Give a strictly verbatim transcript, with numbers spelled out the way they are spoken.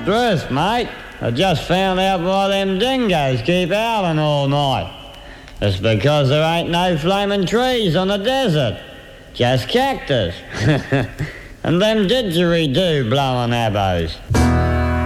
Truth, mate. I just found out why them dingoes keep howling all night. It's because there ain't no flaming trees on the desert. Just cactus. And them didgeridoo blowing abos.